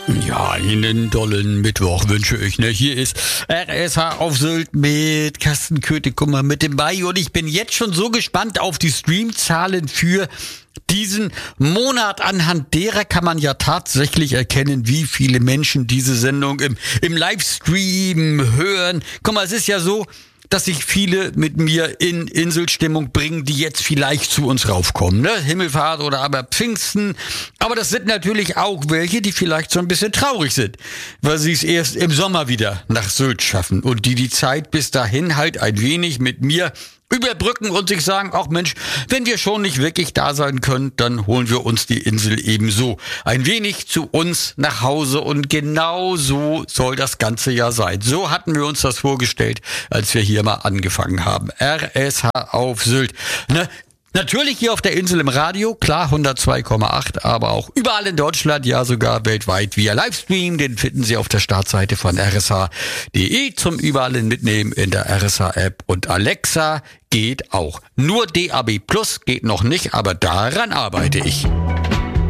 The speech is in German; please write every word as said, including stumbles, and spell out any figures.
Ja, einen dollen Mittwoch wünsche ich. Ne? Hier ist R S H auf Sylt mit Carsten Kötekummer mit dem Bei und ich bin jetzt schon so gespannt auf die Streamzahlen für diesen Monat. Anhand derer kann man ja tatsächlich erkennen, wie viele Menschen diese Sendung im, im Livestream hören. Guck mal, es ist ja so, dass sich viele mit mir in Inselstimmung bringen, die jetzt vielleicht zu uns raufkommen, ne? Himmelfahrt oder aber Pfingsten. Aber das sind natürlich auch welche, die vielleicht so ein bisschen traurig sind, weil sie es erst im Sommer wieder nach Sylt schaffen und die die Zeit bis dahin halt ein wenig mit mir überbrücken und sich sagen, ach Mensch, wenn wir schon nicht wirklich da sein können, dann holen wir uns die Insel ebenso ein wenig zu uns nach Hause und genau so soll das Ganze ja sein. So hatten wir uns das vorgestellt, als wir hier mal angefangen haben. R S H auf Sylt. Ne? Natürlich hier auf der Insel im Radio, klar hundertzwei Komma acht, aber auch überall in Deutschland, ja sogar weltweit via Livestream. Den finden Sie auf der Startseite von r s h punkt d e zum überall mitnehmen in der R S H-App. Und Alexa geht auch. Nur D A B Plus geht noch nicht, aber daran arbeite ich.